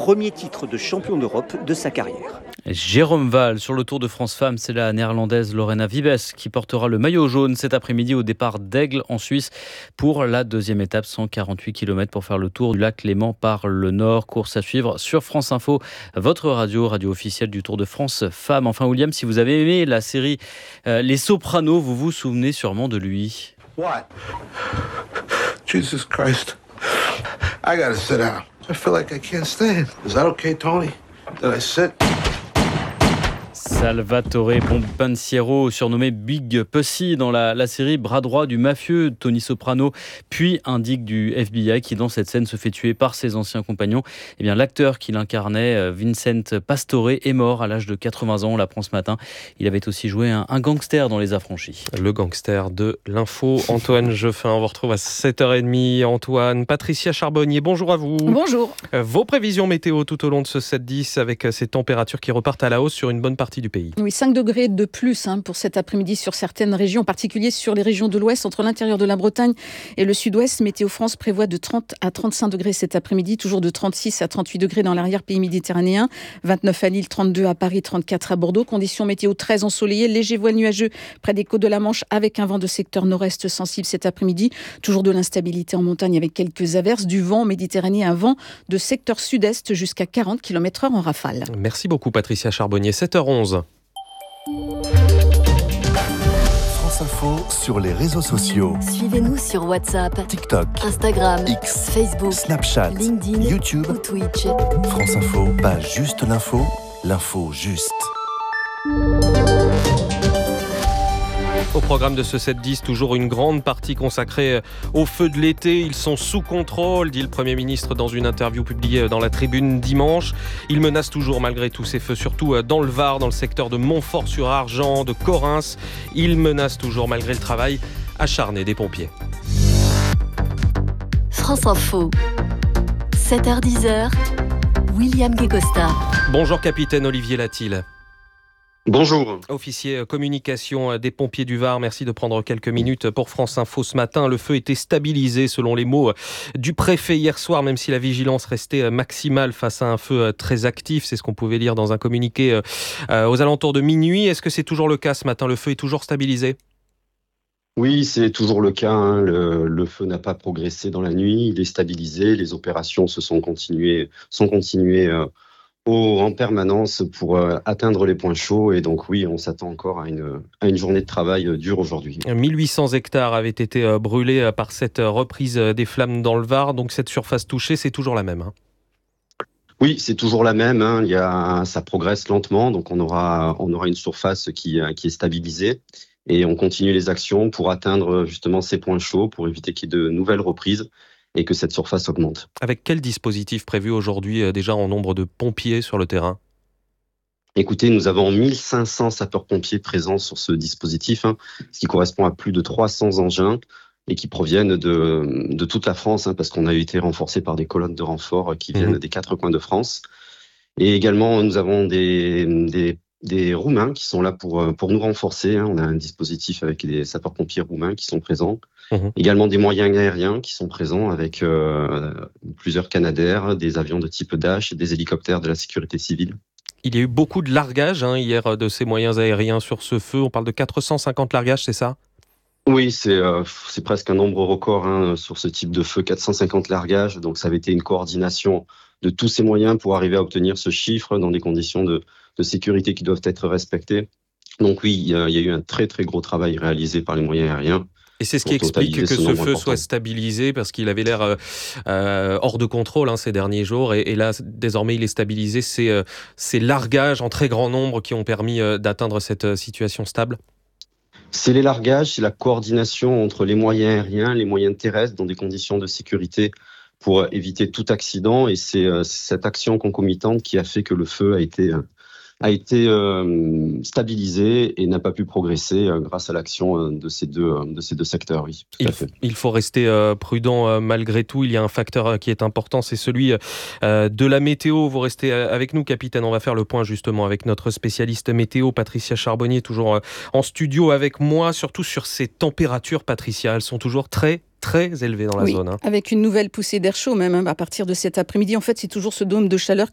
premier titre de champion d'Europe de sa carrière. Jérôme Val sur le Tour de France Femmes, c'est la néerlandaise Lorena Wiebes qui portera le maillot jaune cet après-midi au départ d'Aigle en Suisse pour la deuxième étape, 148 km pour faire le tour du lac Léman par le nord. Course à suivre sur France Info, votre radio officielle du Tour de France Femmes. Enfin William, si vous avez aimé la série Les Sopranos, vous vous souvenez sûrement de lui. What? Jesus Christ. I gotta sit down. I feel like I can't stand. Is that okay, Tony? Did I sit? Salvatore Bompansiero, surnommé Big Pussy dans la série, bras droit du mafieux Tony Soprano, puis indique du FBI qui dans cette scène se fait tuer par ses anciens compagnons. Eh bien, l'acteur qui l'incarnait, Vincent Pastore, est mort à l'âge de 80 ans, on l'apprend ce matin. Il avait aussi joué un gangster dans Les Affranchis. Le gangster de l'info, Antoine Jeffin, on vous retrouve à 7h30. Antoine, Patricia Charbonnier, bonjour à vous. Bonjour. Vos prévisions météo tout au long de ce 7-10 avec ces températures qui repartent à la hausse sur une bonne partie du pays. Oui, 5 degrés de plus pour cet après-midi sur certaines régions, en particulier sur les régions de l'Ouest, entre l'intérieur de la Bretagne et le Sud-Ouest. Météo France prévoit de 30 à 35 degrés cet après-midi, toujours de 36 à 38 degrés dans l'arrière-pays méditerranéen, 29 à Lille, 32 à Paris, 34 à Bordeaux. Conditions météo très ensoleillées, léger voile nuageux près des côtes de la Manche avec un vent de secteur nord-est sensible cet après-midi. Toujours de l'instabilité en montagne avec quelques averses, du vent en Méditerranée, un vent de secteur sud-est jusqu'à 40 km/h en rafale. Merci beaucoup Patricia Charbonnier, 7h11. France Info sur les réseaux sociaux. Suivez-nous sur WhatsApp, TikTok, Instagram, X, Facebook, Snapchat, LinkedIn, YouTube ou Twitch. France Info, pas juste l'info, l'info juste. Au programme de ce 7-10, toujours une grande partie consacrée aux feux de l'été. Ils sont sous contrôle, dit le Premier ministre dans une interview publiée dans la Tribune dimanche. Il menace toujours malgré tous ces feux, surtout dans le Var, dans le secteur de Montfort-sur-Argens, de Correns. Il menace toujours malgré le travail acharné des pompiers. France Info, 7h-10h, William Guécosta. Bonjour capitaine Olivier Latil. Bonjour. Officier communication des pompiers du Var, merci de prendre quelques minutes pour France Info ce matin. Le feu était stabilisé selon les mots du préfet hier soir, même si la vigilance restait maximale face à un feu très actif. C'est ce qu'on pouvait lire dans un communiqué aux alentours de minuit. Est-ce que c'est toujours le cas ce matin? Le feu est toujours stabilisé? Oui, c'est toujours le cas. Le feu n'a pas progressé dans la nuit. Il est stabilisé. Les opérations sont continuées en permanence pour atteindre les points chauds. Et donc oui, on s'attend encore à une journée de travail dure aujourd'hui. 1800 hectares avaient été brûlés par cette reprise des flammes dans le Var. Donc cette surface touchée, c'est toujours la même. Oui, c'est toujours la même. Ça progresse lentement. Donc on aura une surface qui est stabilisée. Et on continue les actions pour atteindre justement ces points chauds, pour éviter qu'il y ait de nouvelles reprises et que cette surface augmente. Avec quel dispositif prévu aujourd'hui déjà en nombre de pompiers sur le terrain? Écoutez, nous avons 1500 sapeurs-pompiers présents sur ce dispositif, ce qui correspond à plus de 300 engins et qui proviennent de toute la France, parce qu'on a été renforcé par des colonnes de renfort qui viennent des 4 coins de France. Et également, nous avons des Roumains qui sont là pour nous renforcer. On a un dispositif avec des sapeurs-pompiers roumains qui sont présents. Également des moyens aériens qui sont présents avec plusieurs Canadair, des avions de type Dash, des hélicoptères de la sécurité civile. Il y a eu beaucoup de largages hier de ces moyens aériens sur ce feu. On parle de 450 largages, c'est ça? Oui, c'est presque un nombre record sur ce type de feu, 450 largages. Donc ça avait été une coordination de tous ces moyens pour arriver à obtenir ce chiffre dans des conditions de sécurité qui doivent être respectées. Donc oui, il y a eu un très très gros travail réalisé par les moyens aériens. Et c'est ce qui explique que ce feu soit stabilisé, parce qu'il avait l'air hors de contrôle ces derniers jours. Et là, désormais, il est stabilisé. C'est ces largages en très grand nombre qui ont permis d'atteindre cette situation stable? C'est les largages, c'est la coordination entre les moyens aériens, les moyens terrestres dans des conditions de sécurité pour éviter tout accident. Et c'est cette action concomitante qui a fait que le feu a été stabilisé et n'a pas pu progresser grâce à l'action de ces deux secteurs. Oui, tout à fait. Il faut rester prudent malgré tout. Il y a un facteur qui est important, c'est celui de la météo. Vous restez avec nous, capitaine. On va faire le point justement avec notre spécialiste météo, Patricia Charbonnier, toujours en studio avec moi, surtout sur ces températures, Patricia. Elles sont toujours très élevées dans la zone. Avec une nouvelle poussée d'air chaud même à partir de cet après-midi. En fait, c'est toujours ce dôme de chaleur